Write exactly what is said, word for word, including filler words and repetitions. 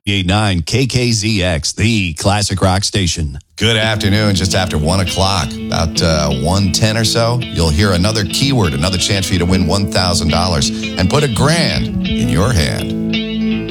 eighty-nine K K Z X, the classic rock station. Good afternoon, just after one o'clock, about uh, one ten or so, you'll hear another keyword, another chance for you to win one thousand dollars and put a grand in your hand.